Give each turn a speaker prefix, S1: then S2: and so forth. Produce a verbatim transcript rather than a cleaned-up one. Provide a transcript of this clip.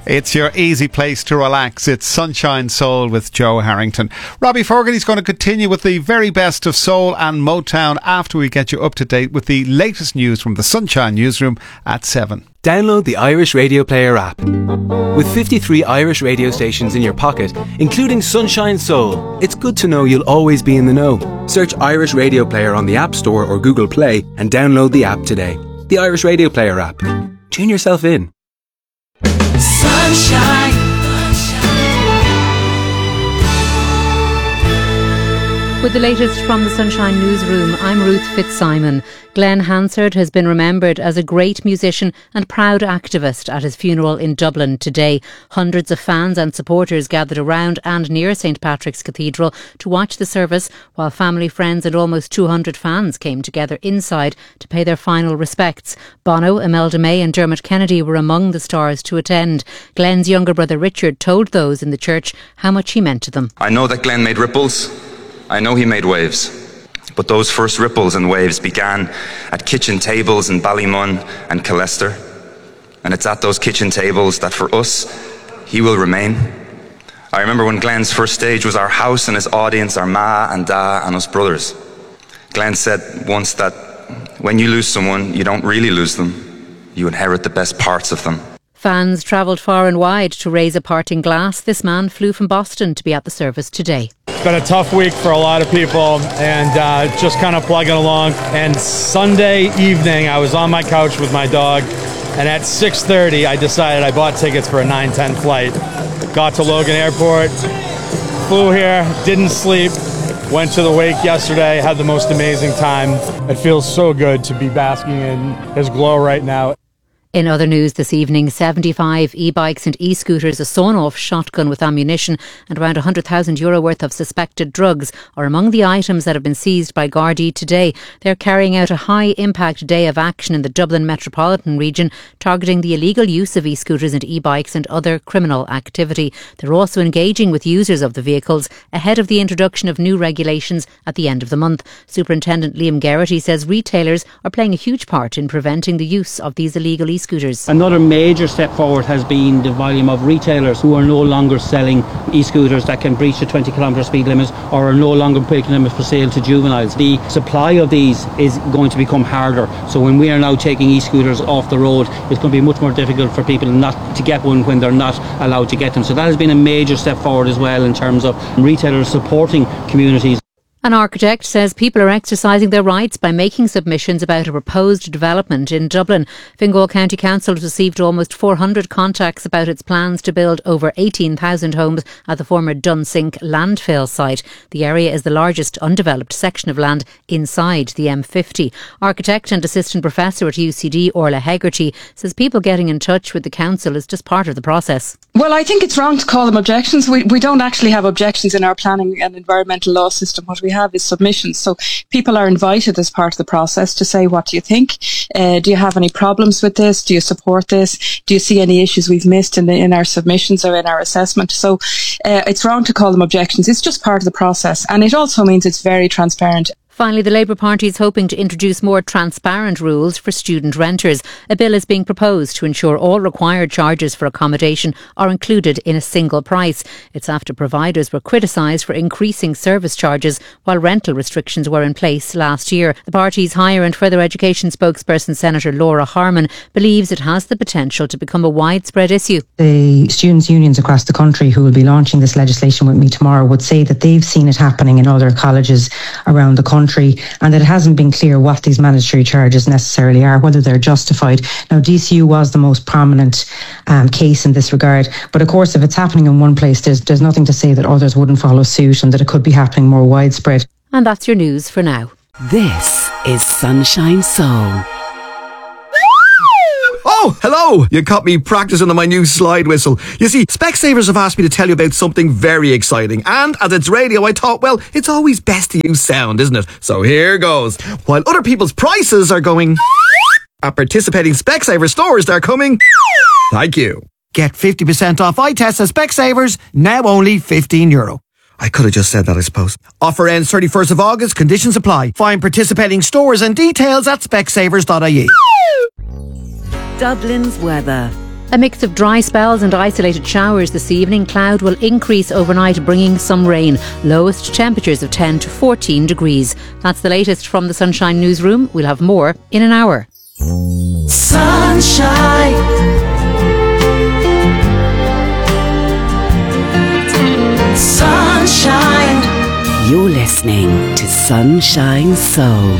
S1: It's your easy place to relax. It's Sunshine Soul with Joe Harrington. Robbie Fogarty's going to continue with the very best of soul and Motown after we get you up to date with the latest news from the Sunshine Newsroom at seven.
S2: Download the Irish Radio Player app. With fifty-three Irish radio stations in your pocket, including Sunshine Soul, it's good to know you'll always be in the know. Search Irish Radio Player on the App Store or Google Play and download the app today. The Irish Radio Player app. Tune yourself in.
S3: Sunshine.
S4: With the latest from the Sunshine Newsroom, I'm Ruth Fitzsimon. Glenn Hansard has been remembered as a great musician and proud activist at his funeral in Dublin today. Hundreds of fans and supporters gathered around and near St Patrick's Cathedral to watch the service, while family, friends and almost two hundred fans came together inside to pay their final respects. Bono, Imelda May and Dermot Kennedy were among the stars to attend. Glenn's younger brother Richard told those in the church how much he meant to them.
S5: I know that Glenn made ripples. I know he made waves, but those first ripples and waves began at kitchen tables in Ballymun and Killester, and it's at those kitchen tables that for us, he will remain. I remember when Glenn's first stage was our house and his audience, our ma and da and us brothers. Glenn said once that when you lose someone, you don't really lose them, you inherit the best parts of them.
S4: Fans travelled far and wide to raise a parting glass. This man flew from Boston to be at the service today.
S6: It's been a tough week for a lot of people, and uh, just kind of plugging along. And Sunday evening, I was on my couch with my dog, and at six thirty, I decided I bought tickets for a nine ten flight. Got to Logan Airport, flew here, didn't sleep, went to the wake yesterday, had the most amazing time. It feels so good to be basking in his glow right now.
S4: In other news this evening, seventy-five e-bikes and e-scooters, a sawn-off shotgun with ammunition and around one hundred thousand euro worth of suspected drugs are among the items that have been seized by Gardaí today. They're carrying out a high-impact day of action in the Dublin metropolitan region, targeting the illegal use of e-scooters and e-bikes and other criminal activity. They're also engaging with users of the vehicles ahead of the introduction of new regulations at the end of the month. Superintendent Liam Geraghty says retailers are playing a huge part in preventing the use of these illegal e-scooters. E-scooters.
S7: Another major step forward has been the volume of retailers who are no longer selling e-scooters that can breach the twenty kilometre speed limits or are no longer putting them for sale to juveniles. The supply of these is going to become harder. So when we are now taking e-scooters off the road, it's going to be much more difficult for people not to get one when they're not allowed to get them. So that has been a major step forward as well in terms of retailers supporting communities.
S4: An architect says people are exercising their rights by making submissions about a proposed development in Dublin. Fingal County Council has received almost four hundred contacts about its plans to build over eighteen thousand homes at the former Dunsink landfill site. The area is the largest undeveloped section of land inside the M fifty. Architect and assistant professor at U C D, Orla Hegarty, says people getting in touch with the council is just part of the process.
S8: Well, I think it's wrong to call them objections. We, we don't actually have objections in our planning and environmental law system. What we have is submissions. So people are invited as part of the process to say, what do you think? Uh, do you have any problems with this? Do you support this? Do you see any issues we've missed in, the, in our submissions or in our assessment? So uh, it's wrong to call them objections. It's just part of the process. And it also means it's very transparent.
S4: Finally, the Labour Party is hoping to introduce more transparent rules for student renters. A bill is being proposed to ensure all required charges for accommodation are included in a single price. It's after providers were criticised for increasing service charges while rental restrictions were in place last year. The party's higher and further education spokesperson, Senator Laura Harman, believes it has the potential to become a widespread issue.
S9: The students' unions across the country who will be launching this legislation with me tomorrow would say that they've seen it happening in other colleges around the country. And that it hasn't been clear what these mandatory charges necessarily are, whether they're justified. Now, D C U was the most prominent um, case in this regard, but of course if it's happening in one place, there's, there's nothing to say that others wouldn't follow suit and that it could be happening more widespread.
S4: And that's your news for now.
S3: This is Sunshine Soul.
S10: Oh, hello! You caught me practicing on my new slide whistle. You see, Specsavers have asked me to tell you about something very exciting. And as it's radio, I thought, well, it's always best to use sound, isn't it? So here goes. While other people's prices are going... at participating Specsavers stores, they're coming... thank you. Get fifty percent off eye tests at Specsavers, now only fifteen euro. I could have just said that, I suppose. Offer ends thirty-first of August, conditions apply. Find participating stores and details at specsavers dot I E.
S3: Dublin's weather.
S4: A mix of dry spells and isolated showers this evening. Cloud will increase overnight, bringing some rain. Lowest temperatures of ten to fourteen degrees. That's the latest from the Sunshine Newsroom. We'll have more in an hour.
S11: Sunshine. Sunshine.
S3: You're listening to Sunshine Soul.